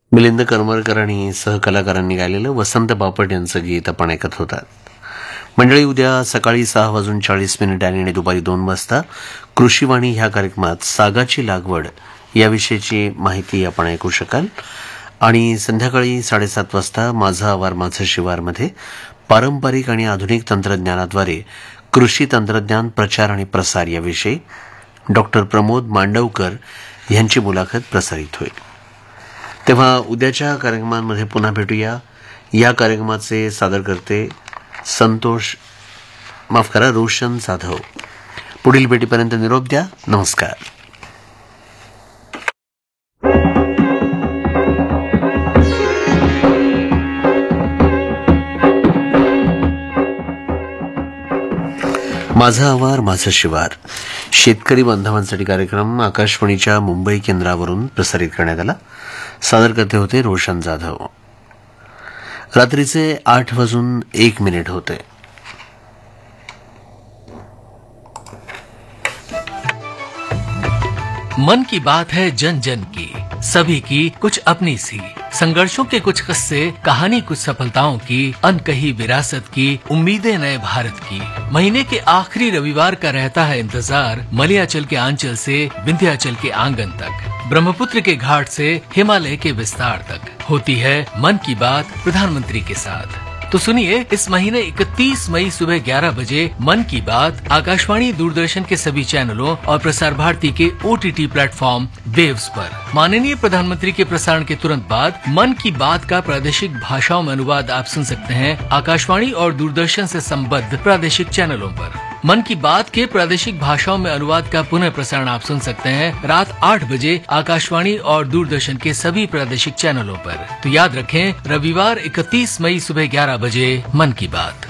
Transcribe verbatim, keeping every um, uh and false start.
मिलिंद करमरकर आणि सहकलाकारांनी गायलेलं वसंत बापट यांचं गीत आपण ऐकत होतात. मंडळी, उद्या सकाळी सहा वाजून चाळीस मिनिटांनी आणि दुपारी दोन वाजता कृषीवाणी ह्या कार्यक्रमात सागाची लागवड याविषयीची माहिती आपण ऐकू शकाल. आणि संध्याकाळी साडेसात वाजता माझा आवार माझं शिवारमध्ये पारंपरिक आणि आधुनिक तंत्रज्ञानाद्वारे कृषी तंत्रज्ञान प्रचार आणि प्रसार याविषयी डॉक्टर प्रमोद मांडवकर यांची मुलाखत प्रसारित होईल. तेव्हा उद्याच्या कार्यक्रमांमध्ये पुन्हा भेटूया. या कार्यक्रमाचे सादरकर्ते संतोष माफ करा रोशन जाधव. पुढील भेटीपर्यंत निरोप द्या. नमस्कार. माझा आवार माझं शिवार शेतकरी बांधवांसाठी कार्यक्रम आकाशवाणीच्या मुंबई केंद्रावरून प्रसारित करण्यात आला. सादरकर्ते होते रोशन जाधव. रात्रीचे आठ वाजून एक मिनिट होते. मन की बात है जन जन की, सभी की कुछ अपनी सी, संघर्षों के कुछ किस्से, कहानी कुछ सफलताओं की, अनकही विरासत की, उम्मीदें नए भारत की. महीने के आखिरी रविवार का रहता है इंतजार, मलयाचल के आंचल से विंध्याचल के आंगन तक, ब्रह्मपुत्र के घाट से हिमालय के विस्तार तक होती है मन की बात प्रधानमंत्री के साथ. तो सुनिए, इस महीने इकतीस मई सुबह ग्यारह बजे मन की बात आकाशवाणी दूरदर्शन के सभी चैनलों और प्रसार भारती के ओटीटी प्लेटफॉर्म वेव्स पर. माननीय प्रधानमंत्री के प्रसारण के तुरंत बाद मन की बात का प्रादेशिक भाषाओं में अनुवाद आप सुन सकते हैं आकाशवाणी और दूरदर्शन से संबद्ध प्रादेशिक चैनलों पर. मन की बात के प्रादेशिक भाषाओं में अनुवाद का पुनः प्रसारण आप सुन सकते हैं रात आठ बजे आकाशवाणी और दूरदर्शन के सभी प्रादेशिक चैनलों पर. तो याद रखें, रविवार इकतीस मई सुबह ग्यारह बजे मन की बात.